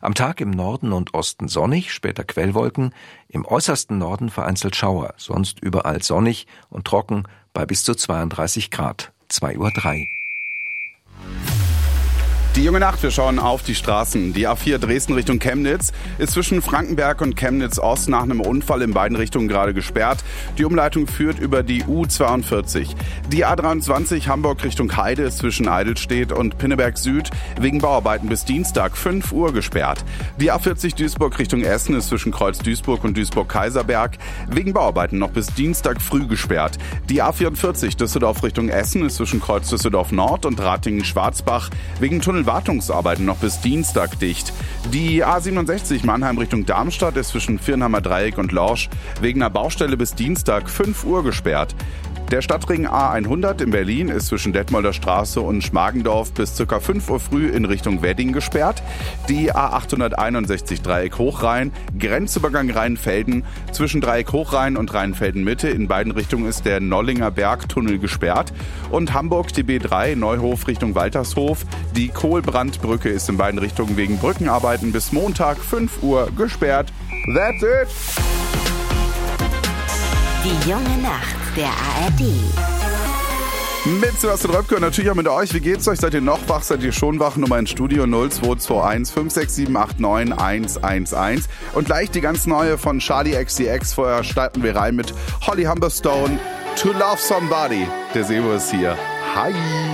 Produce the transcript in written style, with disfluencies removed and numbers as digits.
Am Tag im Norden und Osten sonnig, später Quellwolken, im äußersten Norden vereinzelt Schauer, sonst überall sonnig und trocken bei bis zu 32 Grad. 2:03 Uhr. Die junge Nacht, wir schauen auf die Straßen. Die A4 Dresden Richtung Chemnitz ist zwischen Frankenberg und Chemnitz Ost nach einem Unfall in beiden Richtungen gerade gesperrt. Die Umleitung führt über die U42. Die A23 Hamburg Richtung Heide ist zwischen Eidelstedt und Pinneberg Süd wegen Bauarbeiten bis Dienstag 5 Uhr gesperrt. Die A40 Duisburg Richtung Essen ist zwischen Kreuz Duisburg und Duisburg-Kaiserberg wegen Bauarbeiten noch bis Dienstag früh gesperrt. Die A44 Düsseldorf Richtung Essen ist zwischen Kreuz Düsseldorf Nord und Ratingen-Schwarzbach wegen Wartungsarbeiten noch bis Dienstag dicht. Die A67 Mannheim Richtung Darmstadt ist zwischen Viernheimer Dreieck und Lorsch wegen einer Baustelle bis Dienstag 5 Uhr gesperrt. Der Stadtring A100 in Berlin ist zwischen Detmolder Straße und Schmargendorf bis ca. 5 Uhr früh in Richtung Wedding gesperrt. Die A861 Dreieck Hochrhein, Grenzübergang Rheinfelden, zwischen Dreieck Hochrhein und Rheinfelden Mitte in beiden Richtungen ist der Nollinger Bergtunnel gesperrt. Und Hamburg die B3 Neuhof Richtung Waltershof, die Kohlbrandbrücke ist in beiden Richtungen wegen Brückenarbeiten bis Montag 5 Uhr gesperrt. That's it! Die junge Nacht der ARD. Mit Sebastian Röpke und natürlich auch mit euch. Wie geht's euch? Seid ihr noch wach? Seid ihr schon wach? Nummer ins Studio 0221 56789 111. Und gleich die ganz neue von Charli XCX. Vorher starten wir rein mit Holly Humberstone, To Love Somebody. Der Sebo ist hier. Hi!